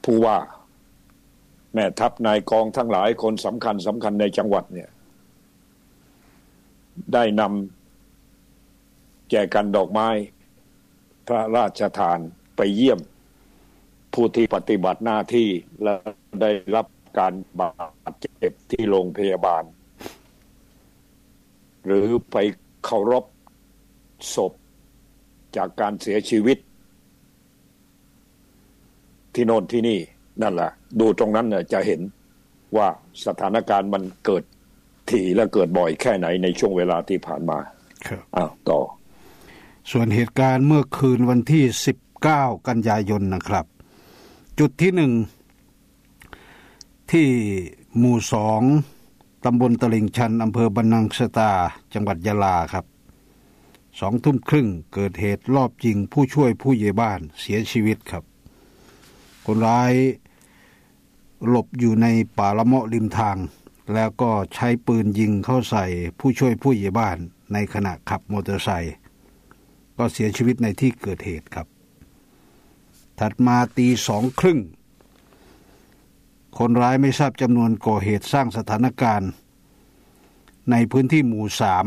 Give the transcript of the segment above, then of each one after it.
ผู้ว่าแม่ทัพนายกองทั้งหลายคนสำคัญในจังหวัดเนี่ยได้นำแจกันดอกไม้พระราชทานไปเยี่ยมผู้ที่ปฏิบัติหน้าที่และได้รับการบาดเจ็บที่โรงพยาบาลหรือไปเคารพศพจากการเสียชีวิตที่โน่นที่นี่นั่นแหละดูตรงนั้นเนี่ยจะเห็นว่าสถานการณ์มันเกิดถี่และเกิดบ่อยแค่ไหนในช่วงเวลาที่ผ่านมาครับต่อส่วนเหตุการณ์เมื่อคืนวันที่19กันยายนนะครับจุดที่1ที่หมู่2ตำบลตลิ่งชันอำเภอบรรนังสตาจังหวัดยะลาครับ2 ทุ่มครึ่งเกิดเหตุลอบยิงผู้ช่วยผู้ใหญ่บ้านเสียชีวิตครับคนร้ายหลบอยู่ในป่าละเมาะริมทางแล้วก็ใช้ปืนยิงเข้าใส่ผู้ช่วยผู้ใหญ่บ้านในขณะขับมอเตอร์ไซค์ก็เสียชีวิตในที่เกิดเหตุครับถัดมาตี 2:30คนร้ายไม่ทราบจำนวนก่อเหตุสร้างสถานการณ์ในพื้นที่หมู่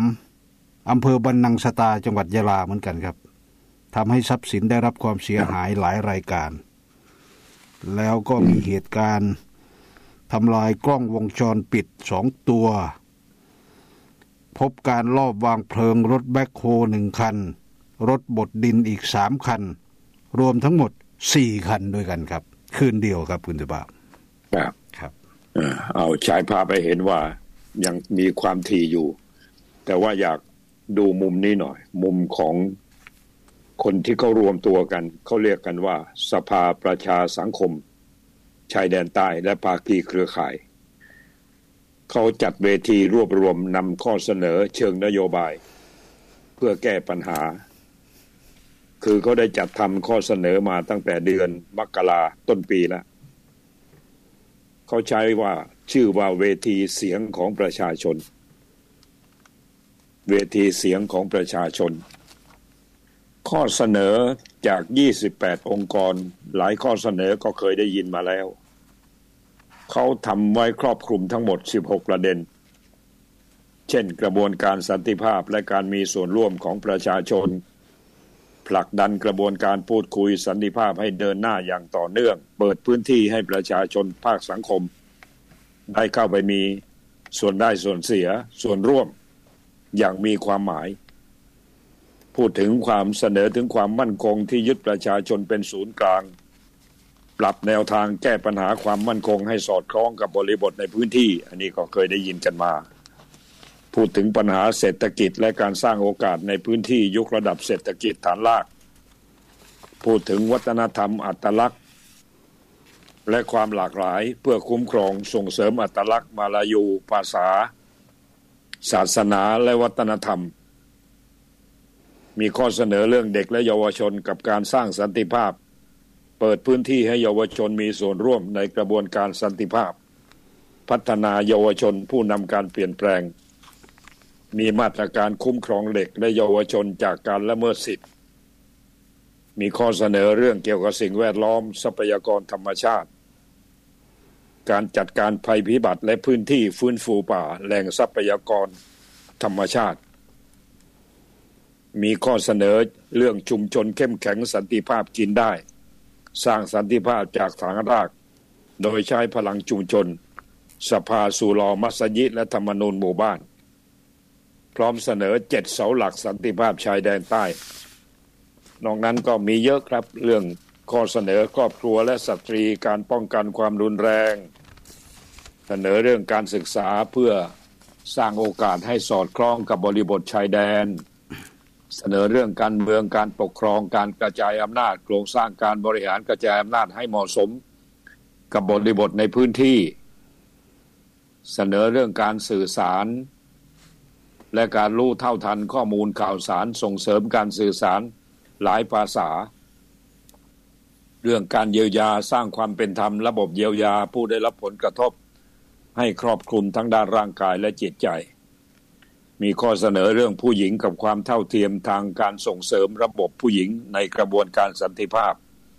3อำเภอบรรนังสตาจังหวัดยะลาเหมือนกันครับทำให้ทรัพย์สินได้รับความเสียหายหลายรายการแล้วก็มีเหตุการณ์ทำลายกล้องวงจรปิด2 ตัวพบการลอบวางเพลิงรถแบ็คโฮ1 คันรถบดดินอีก3 คันรวมทั้งหมด4 คันด้วยกันครับคืนเดียวครับคุณสุภาพครับเอาฉายภาพไปเห็นว่ายังมีความถี่อยู่แต่ว่าอยากดูมุมนี้หน่อยมุมของคนที่เขารวมตัวกันเขาเรียกกันว่าสภาประชาสังคมชายแดนใต้และภาคีเครือข่ายเขาจัดเวทีรวบรวมนำข้อเสนอเชิงนโยบายเพื่อแก้ปัญหาคือเขาได้จัดทำข้อเสนอมาตั้งแต่เดือนมกราต้นปีแล้วเขาใช้ว่าชื่อว่าเวทีเสียงของประชาชนเวทีเสียงของประชาชนข้อเสนอจาก28องค์กรหลายข้อเสนอก็เคยได้ยินมาแล้วเขาทำไว้ครอบคลุมทั้งหมด16ประเด็นเช่นกระบวนการสันติภาพและการมีส่วนร่วมของประชาชนผลักดันกระบวนการพูดคุยสันติภาพให้เดินหน้าอย่างต่อเนื่องเปิดพื้นที่ให้ประชาชนภาคสังคมได้เข้าไปมีส่วนได้ส่วนเสียส่วนร่วมอย่างมีความหมายพูดถึงความเสนอถึงความมั่นคงที่ยึดประชาชนเป็นศูนย์กลางปรับแนวทางแก้ปัญหาความมั่นคงให้สอดคล้องกับบริบทในพื้นที่อันนี้ก็เคยได้ยินกันมาพูดถึงปัญหาเศรษฐกิจและการสร้างโอกาสในพื้นที่ยกระดับเศรษฐกิจฐานรากพูดถึงวัฒนธรรมอัตลักษณ์และความหลากหลายเพื่อคุ้มครองส่งเสริมอัตลักษณ์มาลายูภาษาศาสนาและวัฒนธรรมมีข้อเสนอเรื่องเด็กและเยาวชนกับการสร้างสันติภาพเปิดพื้นที่ให้เยาวชนมีส่วนร่วมในกระบวนการสันติภาพพัฒนาเยาวชนผู้นำการเปลี่ยนแปลงมีมาตรการคุ้มครองเด็กและเยาวชนจากการละเมิดสิทธิมีข้อเสนอเรื่องเกี่ยวกับสิ่งแวดล้อมทรัพยากรธรรมชาติการจัดการภัยพิบัติและพื้นที่ฟื้นฟูป่าแหล่งทรัพยากรธรรมชาติมีข้อเสนอเรื่องชุมชนเข้มแข็งสันติภาพกินได้สร้างสันติภาพจากฐานรากโดยใช้พลังชุมชนสภาสุรอมัสยิดและธรรมนูญหมู่บ้านพร้อมเสนอ7เสาหลักสันติภาพชายแดนใต้นอกนั้นก็มีเยอะครับเรื่องข้อเสนอครอบครัวและสตรีการป้องกันความรุนแรงเสนอเรื่องการศึกษาเพื่อสร้างโอกาสให้สอดคล้องกับบริบทชายแดนเสนอเรื่องการเมืองการปกครองการกระจายอำนาจโครงสร้างการบริหารกระจายอำนาจให้เหมาะสมกับบริบทในพื้นที่เสนอเรื่องการสื่อสารและการรู้เท่าทันข้อมูลข่าวสารส่งเสริมการสื่อสารหลายภาษาเรื่องการเยียวยาสร้างความเป็นธรรมระบบเยียวยาผู้ได้รับผลกระทบให้ครอบคลุมทั้งด้านร่างกายและจิตใจมีข้อเสนอเรื่องผู้หญิงกับความเท่าเทียมทางการส่งเสริมระบบผู้หญิงในกระบวนการสันติภาพ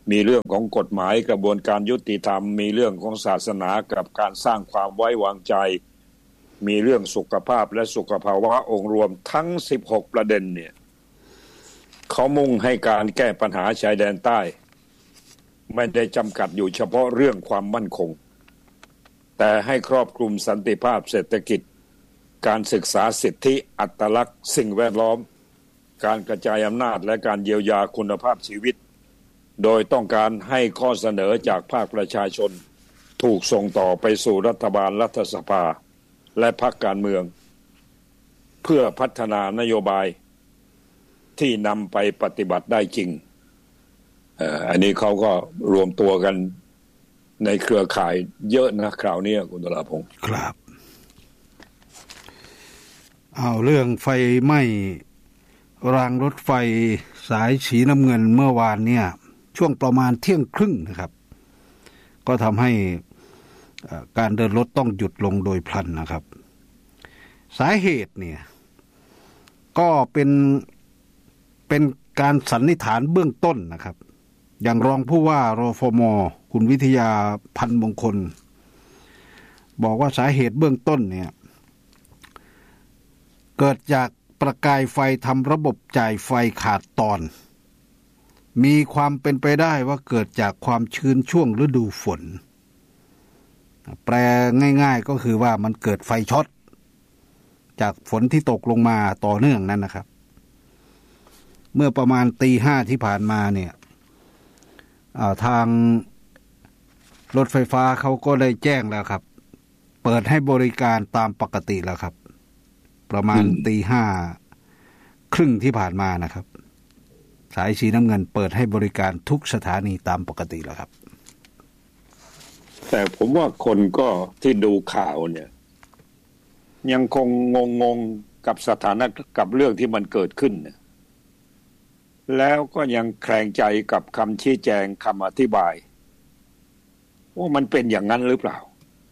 มีเรื่องของกฎหมายกระบวนการยุติธรรมมีเรื่องของศาสนากับการสร้างความไว้วางใจมีเรื่องสุขภาพและสุขภาวะองค์รวมทั้ง16ประเด็นเนี่ยเขามุ่งให้การแก้ปัญหาชายแดนใต้ไม่ได้จำกัดอยู่เฉพาะเรื่องความมั่นคงแต่ให้ครอบคลุมสันติภาพเศรษฐกิจการศึกษาสิทธิอัตลักษณ์สิ่งแวดล้อมการกระจายอำนาจและการเยียวยาคุณภาพชีวิตโดยต้องการให้ข้อเสนอจากภาคประชาชนถูกส่งต่อไปสู่รัฐบาลรัฐสภาและพรรคการเมืองเพื่อพัฒนานโยบายที่นำไปปฏิบัติได้จริงอันนี้เขาก็รวมตัวกันในเครือข่ายเยอะนะคราวนี้คุณตลาพงศ์ครับเอาเรื่องไฟไหม้รางรถไฟสายสีน้ำเงินเมื่อวานเนี่ยช่วงประมาณเที่ยงครึ่งนะครับก็ทำให้การเดินรถต้องหยุดลงโดยพลันนะครับสาเหตุเนี่ยก็เป็นการสันนิษฐานเบื้องต้นนะครับอย่างรองผู้ว่ารฟม.คุณวิทยาพันธ์มงคลบอกว่าสาเหตุเบื้องต้นเนี่ยเกิดจากประกายไฟทำระบบจ่ายไฟขาดตอนมีความเป็นไปได้ว่าเกิดจากความชื้นช่วงฤดูฝนแปลง่ายๆก็คือว่ามันเกิดไฟช็อตจากฝนที่ตกลงมาต่อเนื่องนั้นนะครับเมื่อประมาณ 5:00 ที่ผ่านมาเนี่ยทางรถไฟฟ้าเขาก็ได้แจ้งแล้วครับเปิดให้บริการตามปกติแล้วครับประมาณ 5:30 ที่ผ่านมานะครับสายสีน้ำเงินเปิดให้บริการทุกสถานีตามปกติแล้วครับแต่ผมว่าคนก็ที่ดูข่าวเนี่ยยังคงงงกับสถานะกับเรื่องที่มันเกิดขึ้นเนี่ยแล้วก็ยังแคลงใจกับคำชี้แจงคำอธิบายว่ามันเป็นอย่างนั้นหรือเปล่า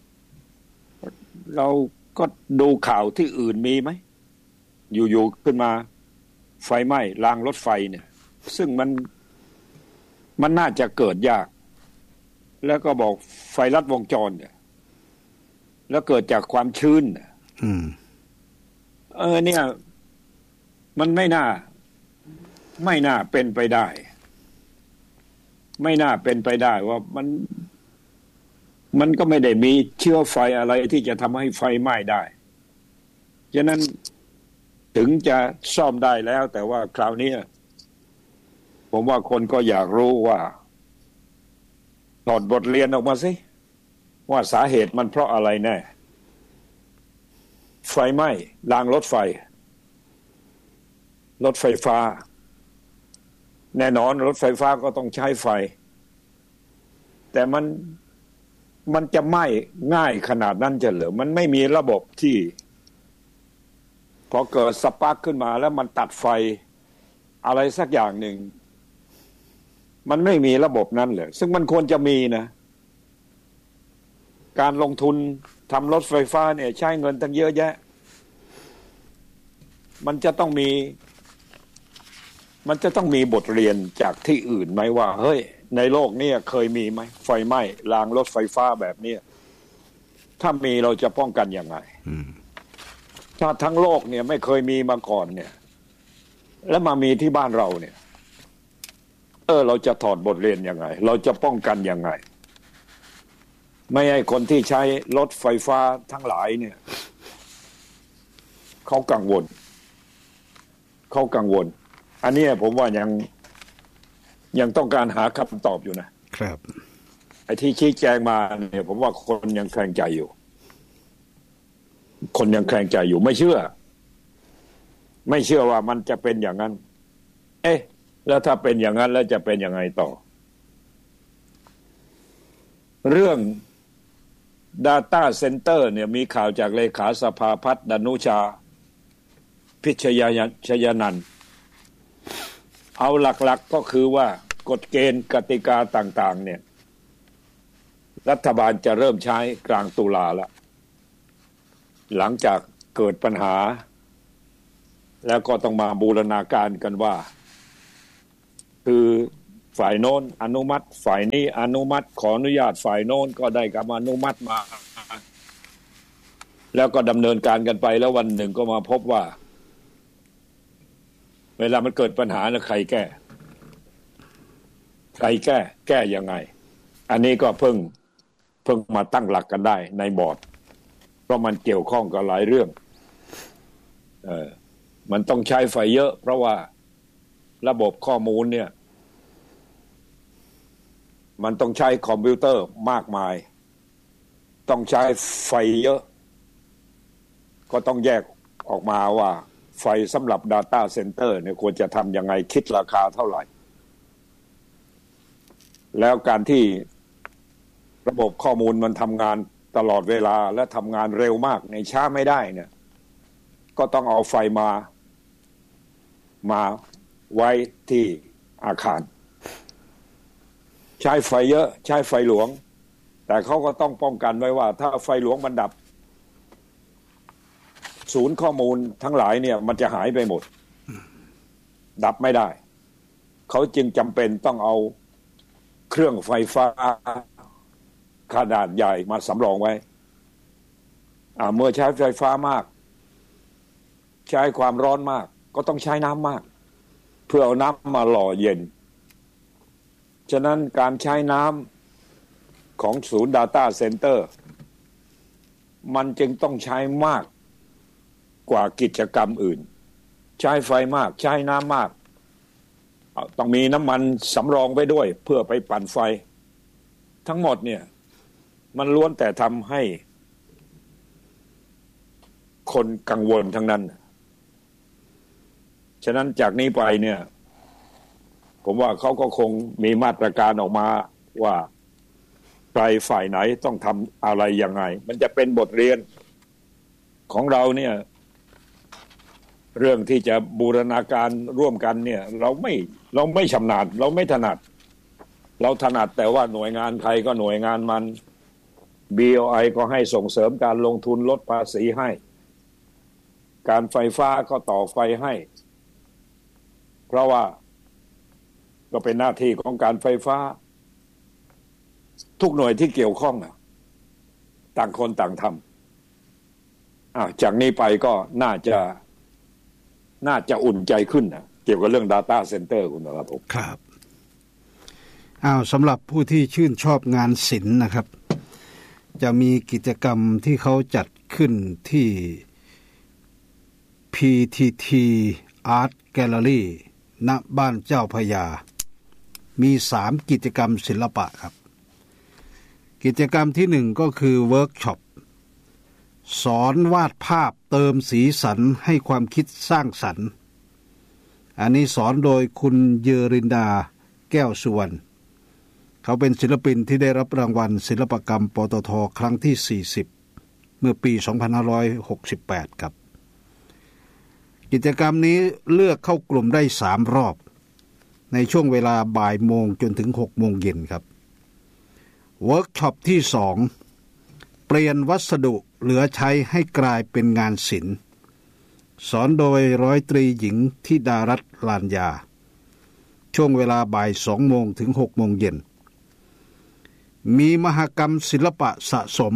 เราก็ดูข่าวที่อื่นมีไหมอยู่ๆขึ้นมาไฟไหม้รางรถไฟเนี่ยซึ่งมันน่าจะเกิดยากแล้วก็บอกไฟลัดวงจรเนี่ยแล้วเกิดจากความชื้นเนี่ยมันไม่น่าเป็นไปได้ไม่น่าเป็นไปได้ว่ามันก็ไม่ได้มีเชื้อไฟอะไรที่จะทำให้ไฟไหม้ได้ฉะนั้นถึงจะซ่อมได้แล้วแต่ว่าคราวนี้ผมว่าคนก็อยากรู้ว่าถอดบทเรียนออกมาสิว่าสาเหตุมันเพราะอะไรแน่ไฟไหม้รางรถไฟรถไฟฟ้าแน่นอนรถไฟฟ้าก็ต้องใช้ไฟแต่มันจะไหม้ง่ายขนาดนั้นจะเหรอมันไม่มีระบบที่พอเกิดสปาร์คขึ้นมาแล้วมันตัดไฟอะไรสักอย่างหนึ่งมันไม่มีระบบนั้นเลยซึ่งมันควรจะมีนะการลงทุนทำรถไฟฟ้าเนี่ยใช้เงินตั้งเยอะแยะมันจะต้องมีบทเรียนจากที่อื่นไหมว่าเฮ้ยในโลกนี้เคยมีไหมไฟไหม้รางรถไฟฟ้าแบบนี้ถ้ามีเราจะป้องกันยังไงถ้าทั้งโลกเนี่ยไม่เคยมีมาก่อนเนี่ยแล้วมามีที่บ้านเราเนี่ยเราจะถอดบทเรียนยังไงเราจะป้องกันยังไงไม่ให้คนที่ใช้รถไฟฟ้าทั้งหลายเนี่ยเขากังวลอันนี้ผมว่ายังต้องการหาคำตอบอยู่นะครับไอ้ที่ชี้แจงมาเนี่ยผมว่าคนยังแคลงใจอยู่ไม่เชื่อว่ามันจะเป็นอย่างนั้นแล้วถ้าเป็นอย่างนั้นแล้วจะเป็นยังไงต่อเรื่อง Data Center เนี่ยมีข่าวจากเลขาสภาพัฒน์ดนุชาพิชยนันท์เอาหลักๆก็คือว่ากฎเกณฑ์กติกาต่างๆเนี่ยรัฐบาลจะเริ่มใช้กลางตุลาแล้วหลังจากเกิดปัญหาแล้วก็ต้องมาบูรณาการกันว่าคือฝ่ายโน้นอนุมัติฝ่ายนี้อนุมัติขออนุญาตฝ่ายโน้นก็ได้กับอนุมัติมาแล้วก็ดำเนินการกันไปแล้ววันหนึ่งก็มาพบว่าเวลามันเกิดปัญหาแล้วใครแก้ยังไงอันนี้ก็เพิ่งมาตั้งหลักกันได้ในบอร์ดเพราะมันเกี่ยวข้องกับหลายเรื่องมันต้องใช้ไฟเยอะเพราะว่าระบบข้อมูลเนี่ยมันต้องใช้คอมพิวเตอร์มากมายต้องใช้ไฟเยอะก็ต้องแยกออกมาว่าไฟสำหรับ Data Center เนี่ยควรจะทำยังไงคิดราคาเท่าไหร่แล้วการที่ระบบข้อมูลมันทำงานตลอดเวลาและทำงานเร็วมากในช้าไม่ได้เนี่ยก็ต้องเอาไฟมาไว้ที่อาคารใช้ไฟเยอะใช้ไฟหลวงแต่เขาก็ต้องป้องกันไว้ว่าถ้าไฟหลวงมันดับศูนย์ข้อมูลทั้งหลายเนี่ยมันจะหายไปหมดดับไม่ได้เขาจึงจำเป็นต้องเอาเครื่องไฟฟ้าขนาดใหญ่มาสำรองไว้เมื่อใช้ไฟฟ้ามากใช้ความร้อนมากก็ต้องใช้น้ำมากเพื่อเอาน้ำมาหล่อเย็นฉะนั้นการใช้น้ำของศูนย์ Data Center มันจึงต้องใช้มากกว่ากิจกรรมอื่นใช้ไฟมากใช้น้ำมากต้องมีน้ำมันสำรองไว้ด้วยเพื่อไปปั่นไฟทั้งหมดเนี่ยมันล้วนแต่ทำให้คนกังวลทั้งนั้นฉะนั้นจากนี้ไปเนี่ยผมว่าเขาก็คงมีมาตรการออกมาว่าใครฝ่ายไหนต้องทำอะไรยังไงมันจะเป็นบทเรียนของเราเนี่ยเรื่องที่จะบูรณาการร่วมกันเนี่ยเราไม่ชำนาญเราไม่ถนัดเราถนัดแต่ว่าหน่วยงานใครก็หน่วยงานมัน BOI ก็ให้ส่งเสริมการลงทุนลดภาษีให้การไฟฟ้าก็ต่อไฟให้เพราะว่าก็เป็นหน้าที่ของการไฟฟ้าทุกหน่วยที่เกี่ยวข้องต่างคนต่างทำจากนี้ไปก็น่าจะอุ่นใจขึ้นเกี่ยวกับเรื่อง Data Center คุณนะครับผมครับสำหรับผู้ที่ชื่นชอบงานศิลป์นะครับจะมีกิจกรรมที่เขาจัดขึ้นที่ PTT Art Gallery ณบ้านเจ้าพระยามี3กิจกรรมศิลปะครับกิจกรรมที่1ก็คือเวิร์กช็อปสอนวาดภาพเติมสีสันให้ความคิดสร้างสรรค์อันนี้สอนโดยคุณเยรินดาแก้วสุวรรณเขาเป็นศิลปินที่ได้รับรางวัลศิลปกรรมปตท.ครั้งที่40เมื่อปี2568ครับกิจกรรมนี้เลือกเข้ากลุ่มได้3รอบในช่วงเวลาบ่ายโมงจนถึง6โมงเย็นครับเวิร์กช็อปที่2เปลี่ยนวัสดุเหลือใช้ให้กลายเป็นงานศิลป์สอนโดยร้อยตรีหญิงธิดารัตน์ลานยาช่วงเวลาบ่าย2โมงถึง6โมงเย็นมีมหกรรมศิลปะสะสม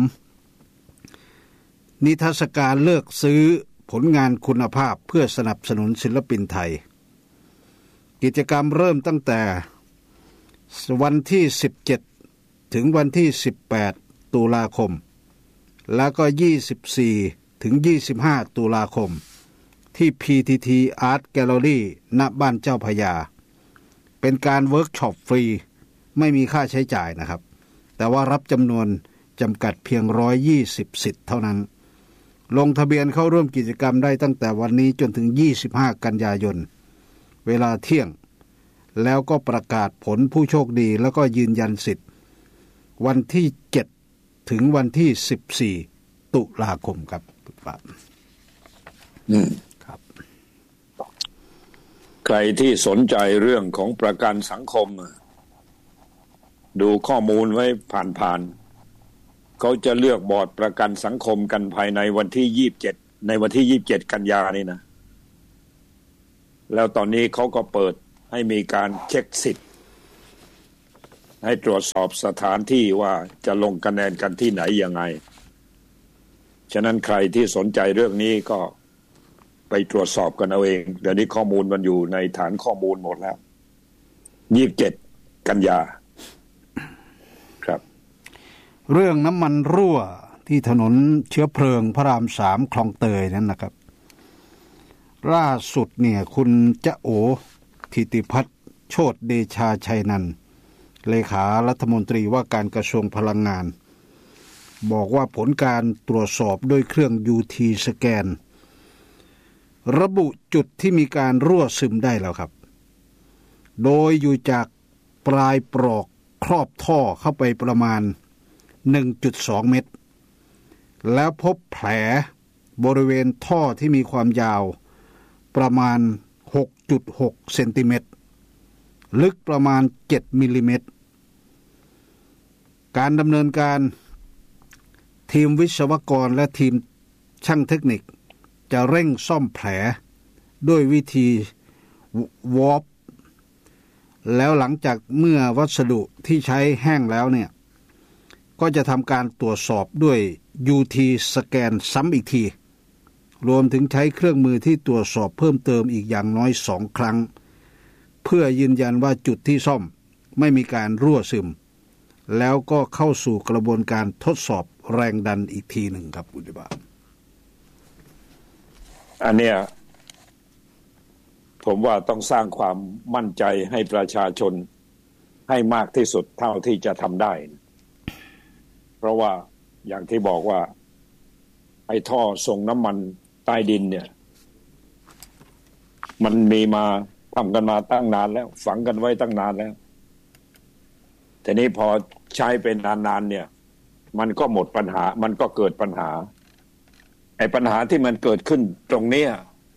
นิทรรศการเลือกซื้อผลงานคุณภาพเพื่อสนับสนุนศิลปินไทยกิจกรรมเริ่มตั้งแต่วันที่17ถึงวันที่18ตุลาคมแล้วก็24ถึง25ตุลาคมที่ PTT Art Gallery ณบ้านเจ้าพระยาเป็นการเวิร์กช็อปฟรีไม่มีค่าใช้จ่ายนะครับแต่ว่ารับจำนวนจำกัดเพียง120สิทธิ์เท่านั้นลงทะเบียนเข้าร่วมกิจกรรมได้ตั้งแต่วันนี้จนถึง25กันยายนเวลาเที่ยงแล้วก็ประกาศผลผู้โชคดีแล้วก็ยืนยันสิทธิ์วันที่7ถึงวันที่14ตุลาคมครับครับใครที่สนใจเรื่องของประกันสังคมดูข้อมูลไว้ผ่านเขาจะเลือกบอร์ดประกันสังคมกันภายในวันที่27ในวันที่27กันยายนนี่นะแล้วตอนนี้เขาก็เปิดให้มีการเช็คสิทธิ์ให้ตรวจสอบสถานที่ว่าจะลงคะแนนกันที่ไหนยังไงฉะนั้นใครที่สนใจเรื่องนี้ก็ไปตรวจสอบกันเอาเองเดี๋ยวนี้ข้อมูลมันอยู่ในฐานข้อมูลหมดแล้ว27 กันยาครับเรื่องน้ำมันรั่วที่ถนนเชื้อเพลิงพระราม3คลองเตยนั้นนะครับล่าสุดเนี่ยคุณจ๊ะโอธิติพัฒน์โชติเดชาชัยนันท์เลขารัฐมนตรีว่าการกระทรวงพลังงานบอกว่าผลการตรวจสอบด้วยเครื่อง UT สแกนระบุจุดที่มีการรั่วซึมได้แล้วครับโดยอยู่จากปลายปลอกครอบท่อเข้าไปประมาณ 1.2 เมตรแล้วพบแผลบริเวณท่อที่มีความยาวประมาณ 6.6 เซนติเมตรลึกประมาณ 7 มิลลิเมตรการดำเนินการทีมวิศวกรและทีมช่างเทคนิคจะเร่งซ่อมแผลด้วยวิธีวอร์ปแล้วหลังจากเมื่อวัสดุที่ใช้แห้งแล้วเนี่ยก็จะทำการตรวจสอบด้วย UT สแกนซ้ำอีกทีรวมถึงใช้เครื่องมือที่ตรวจสอบเพิ่มเติมอีกอย่างน้อย2 ครั้งเพื่อยืนยันว่าจุดที่ซ่อมไม่มีการรั่วซึมแล้วก็เข้าสู่กระบวนการทดสอบแรงดันอีกทีหนึ่งครับคุณดิบาอันเนี้ยผมว่าต้องสร้างความมั่นใจให้ประชาชนให้มากที่สุดเท่าที่จะทำได้เพราะว่าอย่างที่บอกว่าไอ้ท่อส่งน้ำมันใต้ดินเนี่ยมันมีมาทำกันมาตั้งนานแล้วฝังกันไว้ตั้งนานแล้วแต่นี้พอใช้เป็นนานๆเนี่ยมันก็หมดปัญหามันก็เกิดปัญหาไอ้ปัญหาที่มันเกิดขึ้นตรงนี้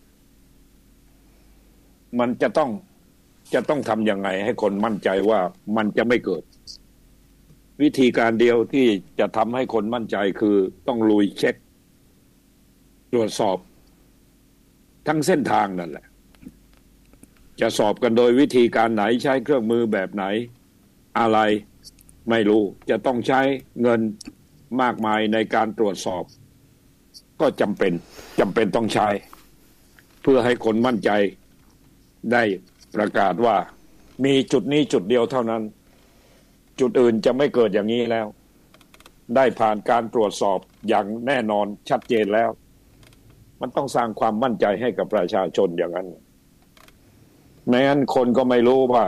มันจะต้องทำยังไงให้คนมั่นใจว่ามันจะไม่เกิดวิธีการเดียวที่จะทำให้คนมั่นใจคือต้องลุยเช็คตรวจสอบทั้งเส้นทางนั่นแหละจะสอบกันโดยวิธีการไหนใช้เครื่องมือแบบไหนอะไรไม่รู้จะต้องใช้เงินมากมายในการตรวจสอบก็จำเป็นต้องใช้เพื่อให้คนมั่นใจได้ประกาศว่ามีจุดนี้จุดเดียวเท่านั้นจุดอื่นจะไม่เกิดอย่างนี้แล้วได้ผ่านการตรวจสอบอย่างแน่นอนชัดเจนแล้วมันต้องสร้างความมั่นใจให้กับประชาชนอย่างนั้นไม่งั้นคนก็ไม่รู้ว่า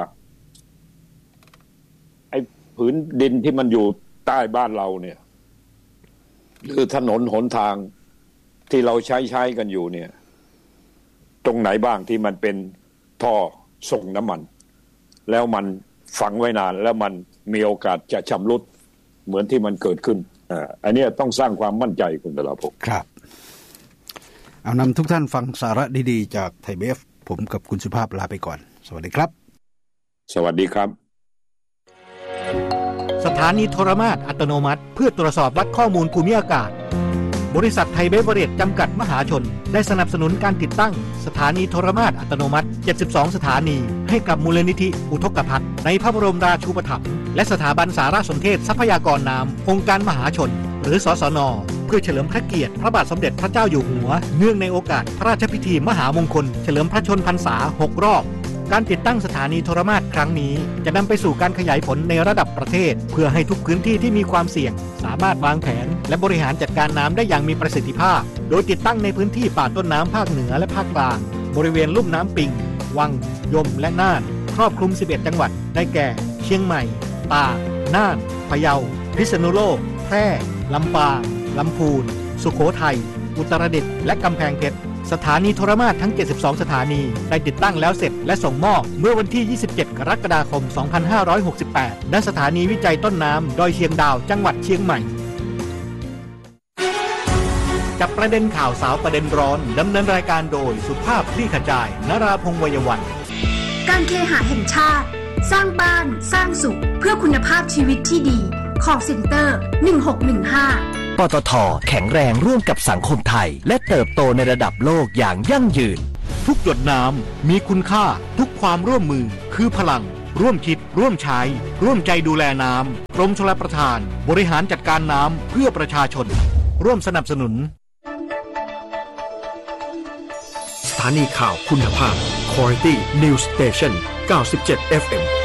ไอ้ผืนดินที่มันอยู่ใต้บ้านเราเนี่ยคือถนนหนทางที่เราใช้กันอยู่เนี่ยตรงไหนบ้างที่มันเป็นท่อส่งน้ำมันแล้วมันฝังไว้นานแล้วมันมีโอกาสจะชำรุดเหมือนที่มันเกิดขึ้นอันนี้ต้องสร้างความมั่นใจคุณตลาภพครับเอานำทุกท่านฟังสาระดีๆจากไทยเบฟผมกับคุณสุภาพลาไปก่อนสวัสดีครับสวัสดีครับสถานีโทรมาตรอัตโนมัติเพื่อตรวจสอบวัดข้อมูลภูมิอากาศบริษัทไทยเบเวอเรจจำกัดมหาชนได้สนับสนุนการติดตั้งสถานีโทรมาตรอัตโนมัติ72สถานีให้กับมูลนิธิอุทกภัทรในพระบรมราชูปถัมภ์และสถาบันสารสนเทศทรัพยากรน้ำองค์การมหาชนหรือสสน.เพื่อเฉลิมพระเกียรติพระบาทสมเด็จพระเจ้าอยู่หัวเนื่องในโอกาสพระราชพิธีมหามงคลเฉลิมพระชนพรรษา6 รอบการติดตั้งสถานีโทรมาตรครั้งนี้จะนำไปสู่การขยายผลในระดับประเทศเพื่อให้ทุกพื้นที่ที่มีความเสี่ยงสามารถวางแผนและบริหารจัดการน้ำได้อย่างมีประสิทธิภาพโดยติดตั้งในพื้นที่ป่าต้นน้ำภาคเหนือและภาคกลางบริเวณลุ่มน้ำปิงวังยมและน่านครอบคลุม11จังหวัดได้แก่เชียงใหม่ตากน่านพะเยาพิษณุโลกแพร่ลำปางลำพูนสุโขทัยอุตรดิตถ์และกำแพงเพชรสถานีโทรมาตรทั้ง72สถานีได้ติดตั้งแล้วเสร็จและส่งมอบเมื่อวันที่27กรกฎาคม2568ณสถานีวิจัยต้นน้ำดอยเชียงดาวจังหวัดเชียงใหม่จับประเด็นข่าวสาวประเด็นร้อนดำเนินรายการโดยสุภาพคลี่ขจายนราพงษ์วัยวันการเคหะแห่งชาติสร้างบ้านสร้างสุขเพื่อคุณภาพชีวิตที่ดี Call Center 1615 ปตท.แข็งแรงร่วมกับสังคมไทยและเติบโตในระดับโลกอย่างยั่งยืนทุกหยดน้ำมีคุณค่าทุกความร่วมมือคือพลังร่วมคิดร่วมใช้ร่วมใจดูแลน้ำกรมชลประทานบริหารจัดการน้ำเพื่อประชาชนร่วมสนับสนุนสถานีข่าวคุณภาพ Quality News Station 97 FM